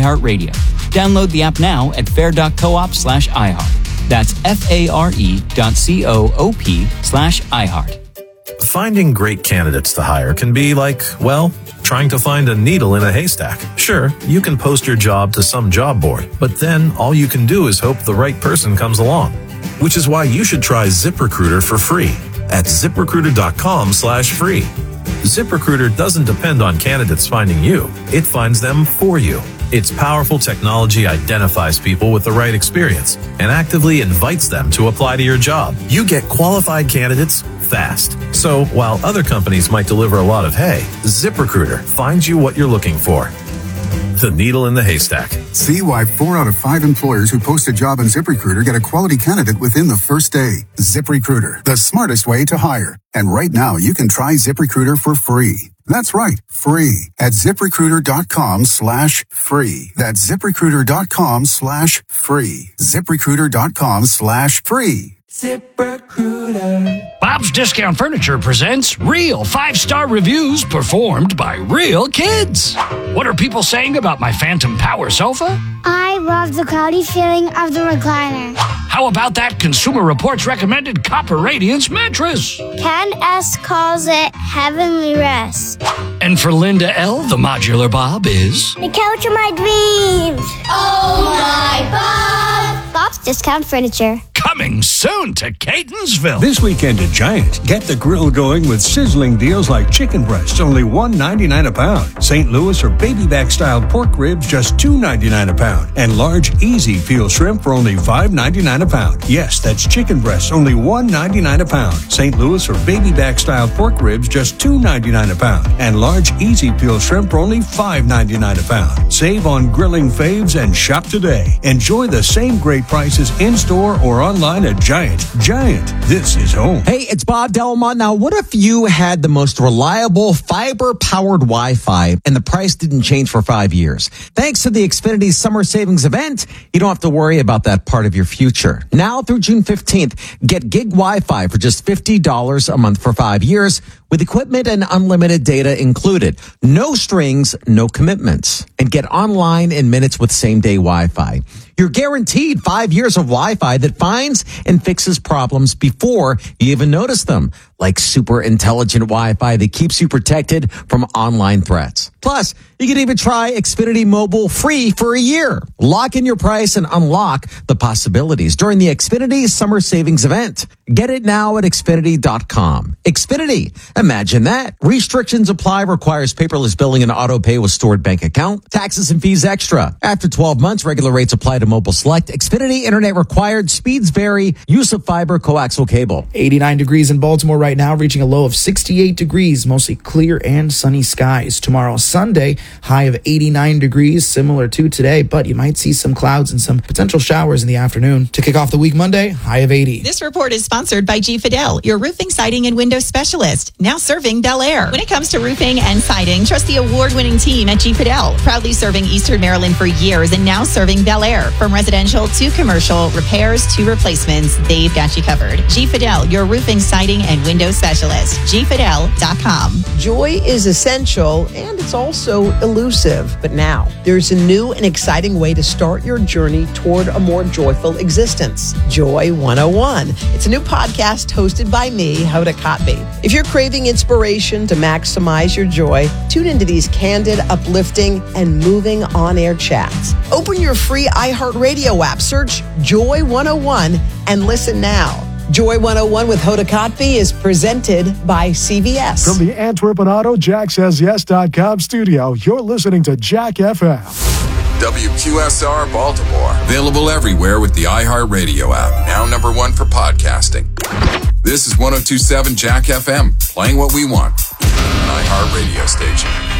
iHeartRadio. Download the app now at fair.coop/iHeart. That's FARE.coop/iHeart. Finding great candidates to hire can be like, well, trying to find a needle in a haystack. Sure, you can post your job to some job board, but then all you can do is hope the right person comes along. Which is why you should try ZipRecruiter for free at ZipRecruiter.com/free. ZipRecruiter doesn't depend on candidates finding you. It finds them for you. Its powerful technology identifies people with the right experience and actively invites them to apply to your job. You get qualified candidates fast. So while other companies might deliver a lot of hay, ZipRecruiter finds you what you're looking for. The needle in the haystack. See why 4 out of 5 employers who post a job on ZipRecruiter get a quality candidate within the first day. ZipRecruiter, the smartest way to hire. And right now, you can try ZipRecruiter for free. That's right, free at ZipRecruiter.com/free. That's ZipRecruiter.com/free. ZipRecruiter.com/free. ZipRecruiter. Bob's Discount Furniture presents real 5-star reviews performed by real kids. What are people saying about my Phantom Power sofa? I love the cloudy feeling of the recliner. How about that Consumer Reports recommended Copper Radiance mattress? Ken S. calls it heavenly rest. And for Linda L., the modular Bob is... The couch of my dreams. Oh my Bob. Bob's Discount Furniture. Coming soon to Catonsville. This weekend at Giant, get the grill going with sizzling deals like chicken breasts, only $1.99 a pound. St. Louis or baby back style pork ribs, just $2.99 a pound. And large easy peel shrimp for only $5.99 a pound. Yes, that's chicken breasts, only $1.99 a pound. St. Louis or baby back style pork ribs, just $2.99 a pound. And large easy peel shrimp for only $5.99 a pound. Save on grilling faves and shop today. Enjoy the same great prices in store or online at Giant. Giant, this is home. Hey, it's Bob Delmont. Now, what if you had the most reliable fiber-powered Wi-Fi and the price didn't change for 5 years? Thanks to the Xfinity Summer Savings Event, you don't have to worry about that part of your future. Now through June 15th, get gig Wi-Fi for just $50 a month for 5 years with equipment and unlimited data included. No strings, no commitments. And get online in minutes with same-day Wi-Fi. You're guaranteed 5 years of Wi-Fi that finds and fixes problems before you even notice them, like super intelligent Wi-Fi that keeps you protected from online threats. Plus, you can even try Xfinity Mobile free for a year. Lock in your price and unlock the possibilities during the Xfinity Summer Savings Event. Get it now at Xfinity.com. Xfinity, imagine that. Restrictions apply, requires paperless billing and auto pay with stored bank account. Taxes and fees extra. After 12 months, regular rates apply to mobile select. Xfinity Internet required. Speeds vary. Use of fiber coaxial cable. 89 degrees in Baltimore right now, reaching a low of 68 degrees, mostly clear and sunny skies. Tomorrow, Sunday, high of 89 degrees, similar to today, but you might see some clouds and some potential showers in the afternoon. To kick off the week Monday, high of 80. This report is sponsored by G. Fidel, your roofing, siding, and window specialist, now serving Bel Air. When it comes to roofing and siding, trust the award-winning team at G. Fidel, proudly serving Eastern Maryland for years and now serving Bel Air. From residential to commercial, repairs to replacements, they've got you covered. G. Fidel, your roofing, siding, and window specialist. GFidel.com. Joy is essential and it's also elusive. But now, there's a new and exciting way to start your journey toward a more joyful existence. Joy 101. It's a new podcast hosted by me, Hoda Kotb. If you're craving inspiration to maximize your joy, tune into these candid, uplifting, and moving on-air chats. Open your free iHeartRadio app, search Joy 101, and listen now. Joy 101 with Hoda Kotb is presented by CVS. From the Antwerp and Auto JackSaysYes.com studio, you're listening to Jack FM. WQSR Baltimore. Available everywhere with the iHeartRadio app. Now #1 for podcasting. This is 102.7 Jack FM. Playing what we want. An iHeartRadio station.